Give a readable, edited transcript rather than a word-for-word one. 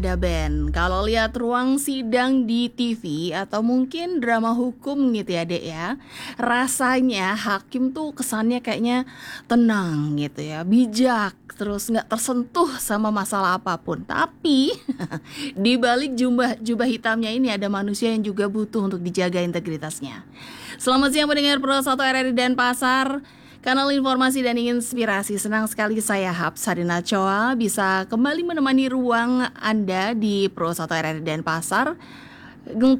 Ada Ben, kalau lihat ruang sidang di TV atau mungkin drama hukum gitu ya Dek ya, rasanya hakim tuh kesannya kayaknya tenang gitu ya, bijak, terus nggak tersentuh sama masalah apapun. Tapi di balik jubah hitamnya ini ada manusia yang juga butuh untuk dijaga integritasnya. Selamat siang pendengar Pro 1 RRI Denpasar, kanal informasi dan inspirasi. Senang sekali saya Habs Harina Choa bisa kembali menemani ruang Anda di Pro 1 RRI Denpasar